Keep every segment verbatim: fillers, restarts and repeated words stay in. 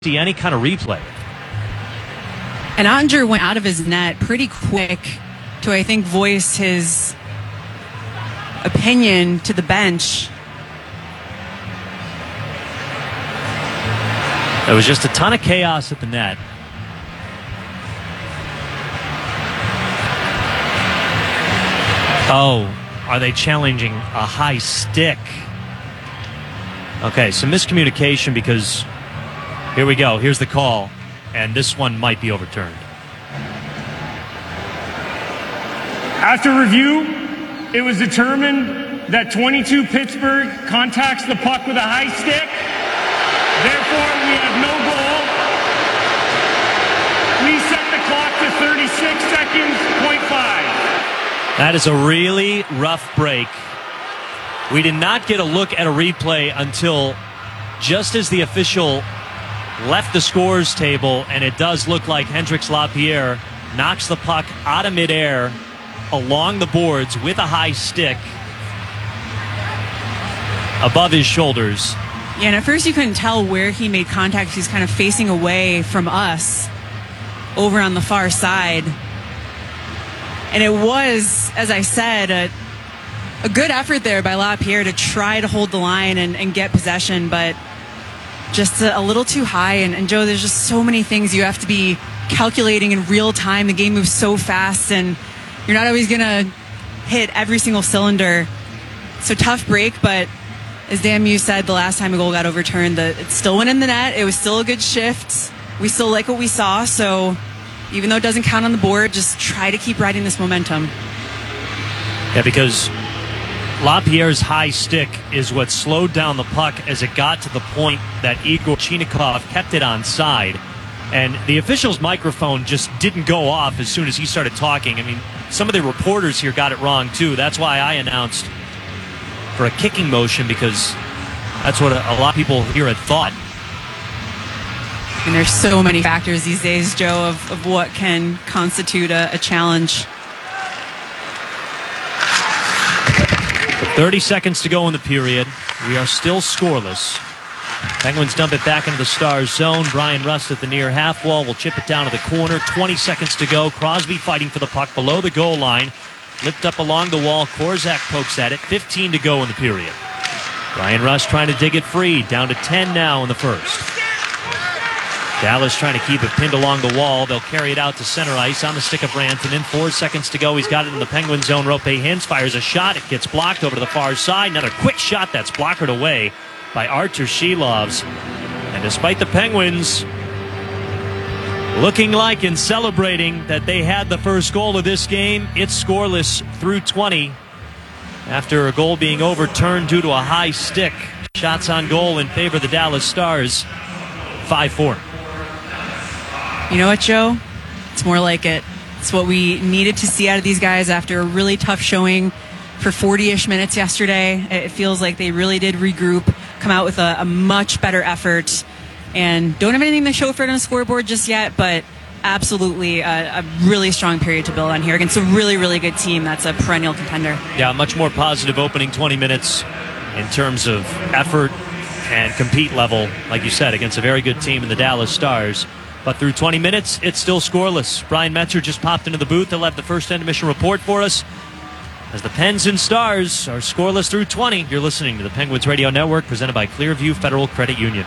see any kind of replay. And Oettinger went out of his net pretty quick to, I think, voice his opinion to the bench. There was just a ton of chaos at the net. Oh, are they challenging a high stick? Okay, some miscommunication because here we go. Here's the call, and this one might be overturned. After review, it was determined that twenty-two Pittsburgh contacts the puck with a high stick. Therefore, we have no goal. Please set the clock to thirty-six seconds, point five. That is a really rough break. We did not get a look at a replay until just as the official left the scores table, and it does look like Hendrix Lapierre knocks the puck out of midair along the boards with a high stick above his shoulders. Yeah, and at first you couldn't tell where he made contact. He's kind of facing away from us over on the far side. And it was, as I said, a, a good effort there by Lapierre to try to hold the line and, and get possession, but just a, a little too high. And, and Joe, there's just so many things you have to be calculating in real time. The game moves so fast, and you're not always going to hit every single cylinder. So tough break, but as Dan Muse said the last time a goal got overturned, the, it still went in the net. It was still a good shift. We still like what we saw, so even though it doesn't count on the board, just try to keep riding this momentum. Yeah, because Lapierre's high stick is what slowed down the puck as it got to the point that Igor Chinakhov kept it on side. And the official's microphone just didn't go off as soon as he started talking. I mean, some of the reporters here got it wrong, too. That's why I announced for a kicking motion, because that's what a, a lot of people here had thought. And there's so many factors these days, Joe, of, of what can constitute a, a challenge. thirty seconds to go in the period. We are still scoreless. Penguins dump it back into the Stars zone. Brian Rust at the near half wall will chip it down to the corner. twenty seconds to go. Crosby fighting for the puck below the goal line. Lift up along the wall. Korzak pokes at it. fifteen to go in the period. Brian Rust trying to dig it free. Down to ten now in the first. Dallas trying to keep it pinned along the wall. They'll carry it out to center ice on the stick of Rantanen. Four seconds to go. He's got it in the Penguin zone. Rope Hintz fires a shot. It gets blocked over to the far side. Another quick shot that's blockered away by Artur Shilovs. And despite the Penguins looking like and celebrating that they had the first goal of this game, it's scoreless through twenty after a goal being overturned due to a high stick. Shots on goal in favor of the Dallas Stars. five four. You know what, Joe? It's more like it. It's what we needed to see out of these guys after a really tough showing for forty-ish minutes yesterday. It feels like they really did regroup, come out with a, a much better effort, and don't have anything to show for it on the scoreboard just yet, but absolutely a, a really strong period to build on here against a really, really good team that's a perennial contender. Yeah, much more positive opening twenty minutes in terms of effort and compete level, like you said, against a very good team in the Dallas Stars. But through twenty minutes, it's still scoreless. Brian Metzer just popped into the booth. He'll have the first intermission report for us as the Pens and Stars are scoreless through twenty. You're listening to the Penguins Radio Network, presented by Clearview Federal Credit Union.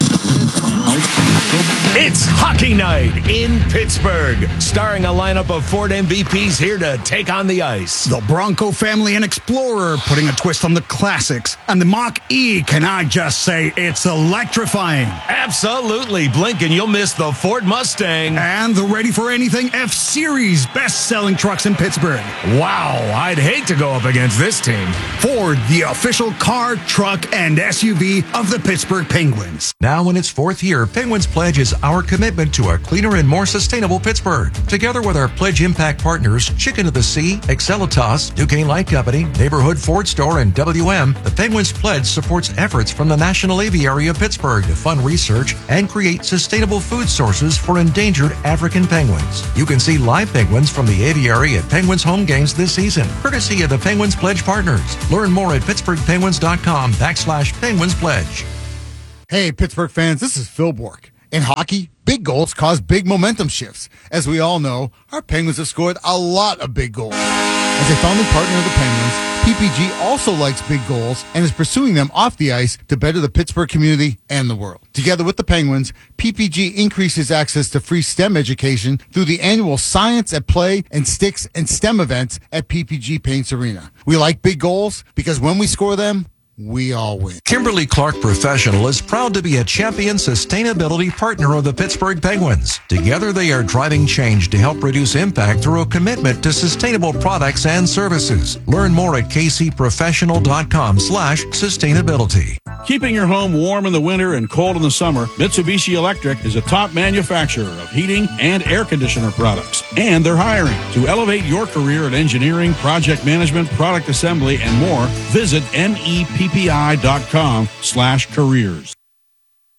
It's hockey night in Pittsburgh, starring a lineup of Ford M V Ps here to take on the ice. The Bronco family and Explorer putting a twist on the classics. And the Mach-E, can I just say, it's electrifying. Absolutely. Blink and you'll miss the Ford Mustang. And the Ready for Anything F-Series, best-selling trucks in Pittsburgh. Wow, I'd hate to go up against this team. Ford, the official car, truck, and S U V of the Pittsburgh Penguins. Now in its fourth year, Penguins Pledge is our commitment to a cleaner and more sustainable Pittsburgh. Together with our Pledge Impact partners, Chicken of the Sea, Excelitas, Duquesne Light Company, Neighborhood Ford Store, and W M, the Penguins Pledge supports efforts from the National Aviary of Pittsburgh to fund research and create sustainable food sources for endangered African penguins. You can see live penguins from the aviary at Penguins home games this season, courtesy of the Penguins Pledge partners. Learn more at pittsburghpenguins.com backslash Penguins Pledge. Hey, Pittsburgh fans, this is Phil Bourque. In hockey, big goals cause big momentum shifts. As we all know, our Penguins have scored a lot of big goals. As a founding partner of the Penguins, P P G also likes big goals and is pursuing them off the ice to better the Pittsburgh community and the world. Together with the Penguins, P P G increases access to free STEM education through the annual Science at Play and Sticks and STEM events at P P G Paints Arena. We like big goals because when we score them, we all win. Kimberly Clark Professional is proud to be a champion sustainability partner of the Pittsburgh Penguins. Together, they are driving change to help reduce impact through a commitment to sustainable products and services. Learn more at kcprofessional.com slash sustainability. Keeping your home warm in the winter and cold in the summer, Mitsubishi Electric is a top manufacturer of heating and air conditioner products. And they're hiring. To elevate your career in engineering, project management, product assembly, and more, visit M E P P I dot com slash careers.